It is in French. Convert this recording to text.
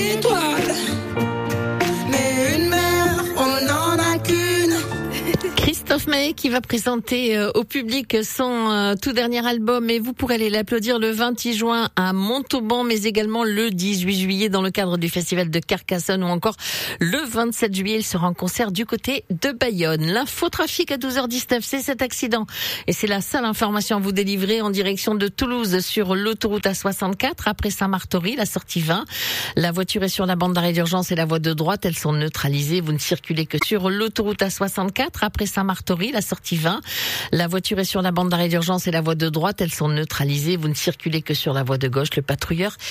Étoile, mais une mère, on n'en a qu'une. Christophe Maé qui va présenter au public son tout dernier album, et vous pourrez aller l'applaudir le 28 juin à Montauban, mais également le 18 juillet dans le cadre du festival de Carcassonne, ou encore le 27 juillet il sera en concert du côté de Bayonne. L'infotrafic à 12h19, c'est cet accident et c'est la seule information à vous délivrer en direction de Toulouse sur l'autoroute A64 après Saint-Martory, la sortie 20. La voiture est sur la bande d'arrêt d'urgence et la voie de droite, elles sont neutralisées. Vous ne circulez que sur l'autoroute A64 après Saint-Martory, la sortie 20. La voiture est sur la bande d'arrêt d'urgence et la voie de droite, elles sont neutralisées. Vous ne circulez que sur la voie de gauche. Le patrouilleur